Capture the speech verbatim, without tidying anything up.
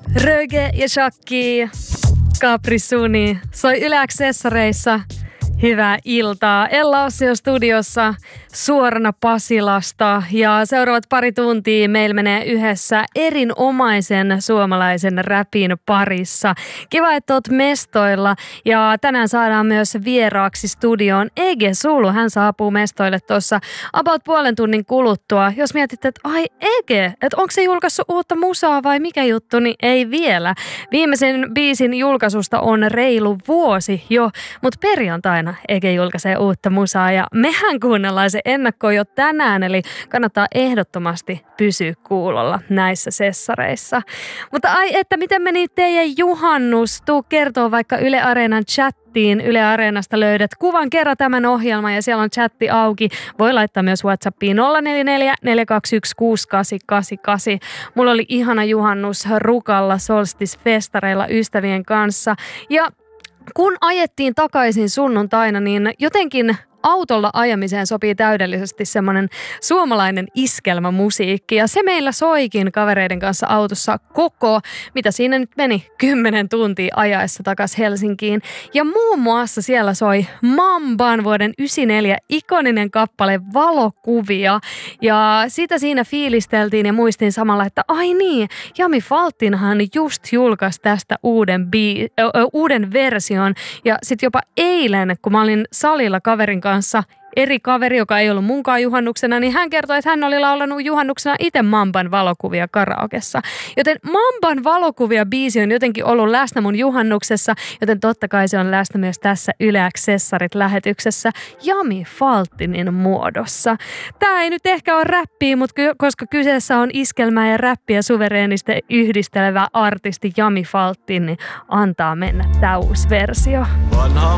Röge ja Shakki, Capri Suni, soi Yle X:ssä. Hyvää iltaa. Ella Ossio studiossa suorana Pasilasta ja seuraavat pari tuntia meillä menee yhdessä erinomaisen suomalaisen räpin parissa. Kiva, että oot mestoilla ja tänään saadaan myös vieraaksi studioon Ege Sulu. Hän saapuu mestoille tuossa about puolen tunnin kuluttua. Jos mietit, että ai Ege, että onko se julkaissut uutta musaa vai mikä juttu, niin ei vielä. Viimeisen biisin julkaisusta on reilu vuosi jo, mutta perjantaina Ege julkaisee uutta musaa ja mehän kuunnellaan se ennakkoon jo tänään, eli kannattaa ehdottomasti pysyä kuulolla näissä sessareissa. Mutta ai, että miten meni teidän juhannus? Tuu kertoo vaikka Yle Areenan chattiin. Yle Areenasta löydät kuvan kerran tämän ohjelman ja siellä on chatti auki. Voi laittaa myös WhatsAppiin nolla neljä neljä neljä kaksi yksi kuusi kahdeksan kahdeksan kahdeksan. Mulla oli ihana juhannus Rukalla Solstis-festareilla ystävien kanssa ja kun ajettiin takaisin sunnuntaina, niin jotenkin autolla ajamiseen sopii täydellisesti semmoinen suomalainen iskelmämusiikki. Ja se meillä soikin kavereiden kanssa autossa koko, mitä siinä nyt meni, kymmenen tuntia ajaessa takaisin Helsinkiin. Ja muun muassa siellä soi Mamban vuoden yhdeksänkymmentäneljä ikoninen kappale Valokuvia. Ja sitä siinä fiilisteltiin ja muistin samalla, että ai niin, Jami Faltinhan just julkaisi tästä uuden, bii- ö, ö, uuden version. Ja sitten jopa eilen, kun mä olin salilla kaverin kanssa, kanssa eri kaveri, joka ei ollut munkaan juhannuksena, niin hän kertoi, että hän oli laulanut juhannuksena itse Mamban Valokuvia karaokessa. Joten Mamban Valokuvia biisi on jotenkin ollut läsnä mun juhannuksessa, joten totta kai se on läsnä myös tässä Yle X:ssarit-lähetyksessä Jami Faltinin muodossa. Tää ei nyt ehkä ole räppiä, mutta ky- koska kyseessä on iskelmää ja räppiä suvereenisti yhdistelevä artisti Jami Faltin, niin antaa mennä täysversio. Vanha